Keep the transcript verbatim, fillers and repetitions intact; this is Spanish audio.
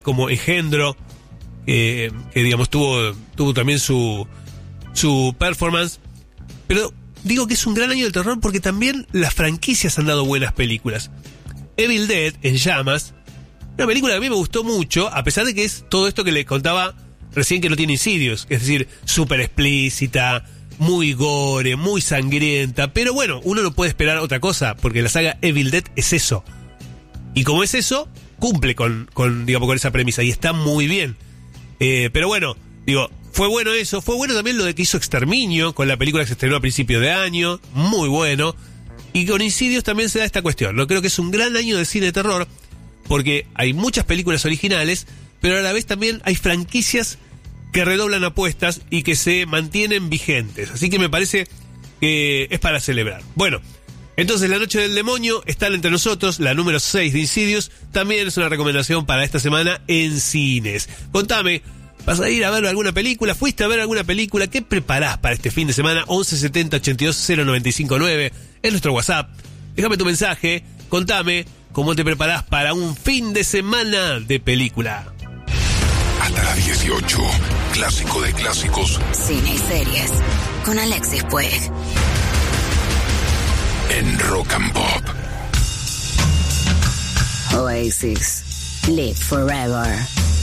como Engendro, eh, que digamos tuvo, tuvo también su, su performance. Pero digo que es un gran año del terror porque también las franquicias han dado buenas películas. Evil Dead, En Llamas, una película que a mí me gustó mucho, a pesar de que es todo esto que le contaba recién, que no tiene Insidious, es decir, súper explícita, muy gore, muy sangrienta, pero bueno, uno no puede esperar otra cosa, porque la saga Evil Dead es eso. Y como es eso, cumple con, con digamos, con esa premisa, y está muy bien. Eh, pero bueno, digo, fue bueno eso, fue bueno también lo de que hizo Exterminio, con la película que se estrenó a principio de año, muy bueno. Y con Insidious también se da esta cuestión, ¿no? Creo que es un gran año de cine de terror, porque hay muchas películas originales, pero a la vez también hay franquicias que redoblan apuestas y que se mantienen vigentes. Así que me parece que es para celebrar. Bueno, entonces La Noche del Demonio está entre nosotros, la número seis de Insidious, también es una recomendación para esta semana en cines. Contame, ¿vas a ir a ver alguna película? ¿Fuiste a ver alguna película? ¿Qué preparás para este fin de semana? once setenta ochenta y dos cero noventa y cinco nueve es nuestro WhatsApp. Déjame tu mensaje, contame cómo te preparás para un fin de semana de película. Hasta las dieciocho, clásico de clásicos. Cine y series, con Alexis Puig. En Rock and Pop. Oasis, Live Forever.